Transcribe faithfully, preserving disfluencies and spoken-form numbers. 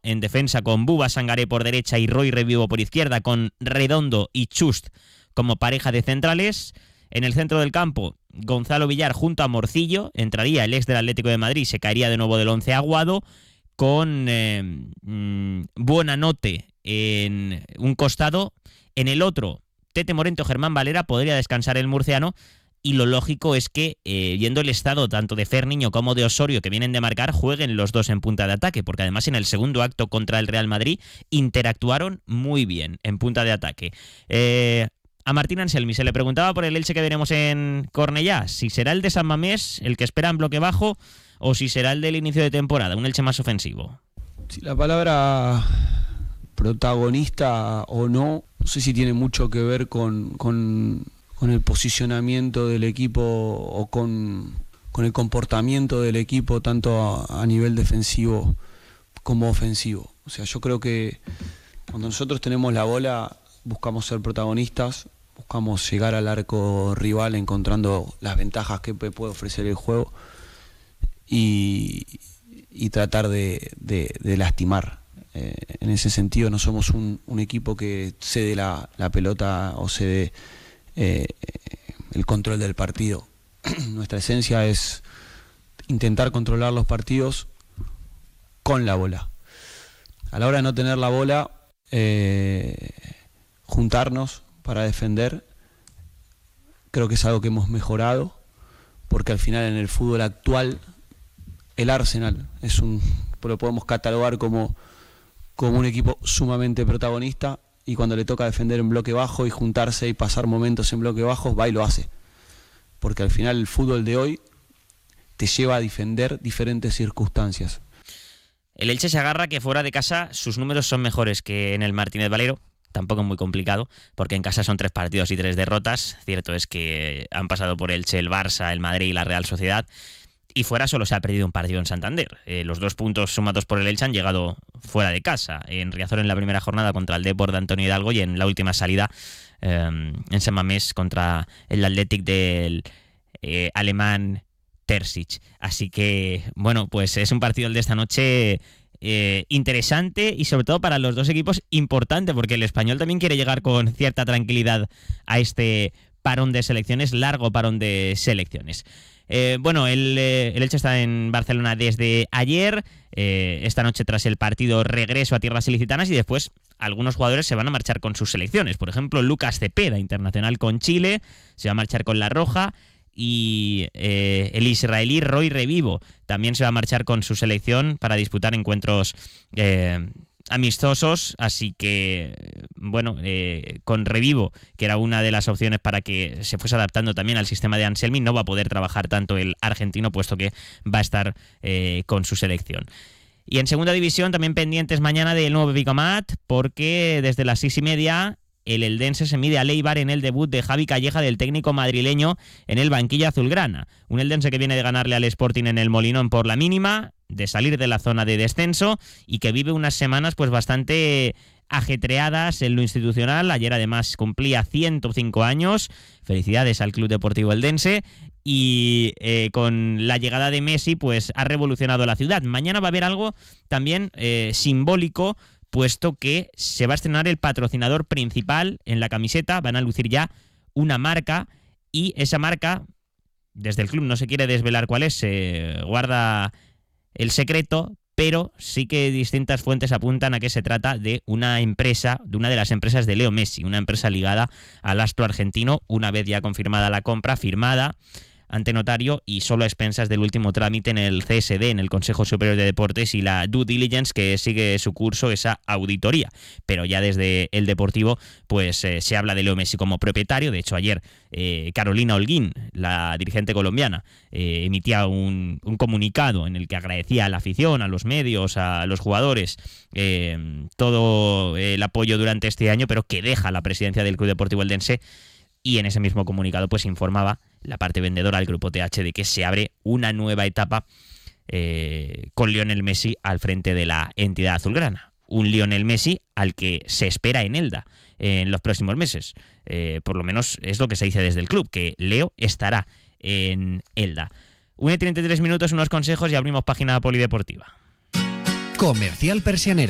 en defensa con Buba Sangaré por derecha y Roy Revivo por izquierda, con Redondo y Chust como pareja de centrales. En el centro del campo, Gonzalo Villar junto a Morcillo, entraría el ex del Atlético de Madrid, se caería de nuevo del once Aguado, con eh, mmm, Buonanotte en un costado. En el otro, Tete Morente o Germán Valera, podría descansar el murciano. Y lo lógico es que, eh, viendo el estado tanto de Fer Niño como de Osorio, que vienen de marcar, jueguen los dos en punta de ataque, porque además en el segundo acto contra el Real Madrid interactuaron muy bien en punta de ataque. Eh... A Martín Anselmi se le preguntaba por el Elche que veremos en Cornellá, si será el de San Mamés, el que espera en bloque bajo, o si será el del inicio de temporada, un Elche más ofensivo. Si la palabra protagonista o no, no sé si tiene mucho que ver con, con, con el posicionamiento del equipo o con, con el comportamiento del equipo, tanto a, a nivel defensivo como ofensivo. O sea, yo creo que cuando nosotros tenemos la bola, buscamos ser protagonistas, buscamos llegar al arco rival encontrando las ventajas que puede ofrecer el juego y, y tratar de, de, de lastimar. Eh, en ese sentido no somos un, un equipo que cede la, la pelota o cede eh, el control del partido. Nuestra esencia es intentar controlar los partidos con la bola. A la hora de no tener la bola, eh, juntarnos para defender, creo que es algo que hemos mejorado, porque al final en el fútbol actual el Arsenal es un, lo podemos catalogar como, como un equipo sumamente protagonista, y cuando le toca defender en bloque bajo y juntarse y pasar momentos en bloque bajo, va y lo hace, porque al final el fútbol de hoy te lleva a defender diferentes circunstancias. El Elche se agarra que fuera de casa sus números son mejores que en el Martínez Valero. Tampoco es muy complicado, porque en casa son tres partidos y tres derrotas. Cierto es que han pasado por Elche el Barça, el Madrid y la Real Sociedad, y fuera solo se ha perdido un partido en Santander. Eh, los dos puntos sumados por el Elche han llegado fuera de casa, en Riazor en la primera jornada contra el Depor de Antonio Hidalgo, y en la última salida eh, en San Mamés contra el Athletic del eh, alemán Terzic. Así que, bueno, pues es un partido el de esta noche Eh, interesante, y sobre todo para los dos equipos importante, porque el Español también quiere llegar con cierta tranquilidad a este parón de selecciones, largo parón de selecciones. Eh, bueno, el, eh, el Elche está en Barcelona desde ayer, eh, esta noche tras el partido regreso a tierras ilicitanas, y después algunos jugadores se van a marchar con sus selecciones. Por ejemplo, Lucas Cepeda, internacional con Chile, se va a marchar con la Roja, y eh, el israelí Roy Revivo también se va a marchar con su selección para disputar encuentros eh, amistosos. Así que, bueno, eh, con Revivo, que era una de las opciones para que se fuese adaptando también al sistema de Anselmi, no va a poder trabajar tanto el argentino, puesto que va a estar eh, con su selección. Y en segunda división también pendientes mañana del nuevo Picomat, porque desde las seis y media el Eldense se mide a Leibar en el debut de Javi Calleja, del técnico madrileño, en el banquillo azulgrana. Un Eldense que viene de ganarle al Sporting en el Molinón por la mínima, de salir de la zona de descenso, y que vive unas semanas pues bastante ajetreadas en lo institucional. Ayer además cumplía ciento cinco años. Felicidades al Club Deportivo Eldense. Y eh, con la llegada de Messi pues ha revolucionado la ciudad. Mañana va a haber algo también eh, simbólico, puesto que se va a estrenar el patrocinador principal en la camiseta. Van a lucir ya una marca, y esa marca, desde el club no se quiere desvelar cuál es, se guarda el secreto, pero sí que distintas fuentes apuntan a que se trata de una empresa, de una de las empresas de Leo Messi, una empresa ligada al astro argentino, una vez ya confirmada la compra, firmada ante notario y solo a expensas del último trámite en el C S D, en el Consejo Superior de Deportes, y la due diligence que sigue su curso, esa auditoría. Pero ya desde el Deportivo pues eh, se habla de Leo Messi como propietario. De hecho, ayer eh, Carolina Holguín, la dirigente colombiana, eh, emitía un, un comunicado en el que agradecía a la afición, a los medios, a los jugadores, eh, todo el apoyo durante este año, pero que deja la presidencia del Club Deportivo Eldense. Y en ese mismo comunicado pues informaba la parte vendedora al Grupo T H de que se abre una nueva etapa eh, con Lionel Messi al frente de la entidad azulgrana. Un Lionel Messi al que se espera en Elda en los próximos meses. Eh, por lo menos es lo que se dice desde el club, que Leo estará en Elda. una y treinta y tres minutos, unos consejos y abrimos página polideportiva. Comercial Persianera.